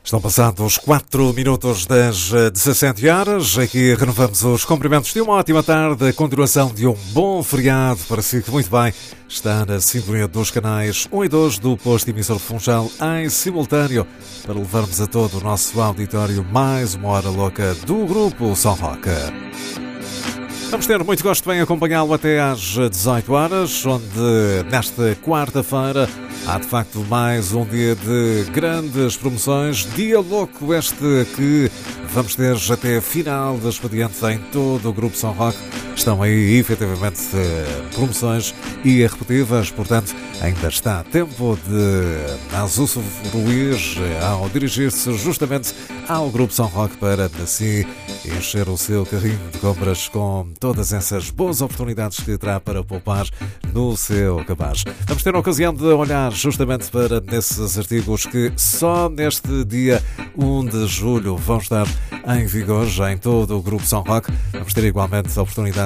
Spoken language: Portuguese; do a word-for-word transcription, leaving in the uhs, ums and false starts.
Estão passados quatro minutos das dezassete horas. Aqui renovamos os cumprimentos de uma ótima tarde, a continuação de um bom feriado para si que muito bem está na sintonia dos canais um e dois do posto emissor Funchal em simultâneo para levarmos a todo o nosso auditório mais uma hora louca do Grupo Som Rock. Vamos ter muito gosto em acompanhá-lo até às dezoito horas, onde nesta quarta-feira há de facto mais um dia de grandes promoções. Dia louco este que vamos ter até final do expediente em todo o Grupo Som Rock. Estão aí efetivamente promoções irrepetíveis, portanto ainda está tempo de Azuso Ruiz ao dirigir-se justamente ao Grupo Som Rock para assim encher o seu carrinho de compras com todas essas boas oportunidades que terá para poupar no seu cabaz. Vamos ter a ocasião de olhar justamente para esses artigos que só neste dia um de julho vão estar em vigor em todo o Grupo Som Rock. Vamos ter igualmente a oportunidade